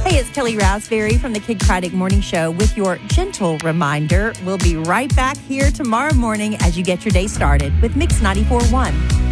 Hey, it's Kelly Raspberry from the Kid Morning Show with your gentle reminder. We'll be right back here tomorrow morning as you get your day started with Mix 94.1.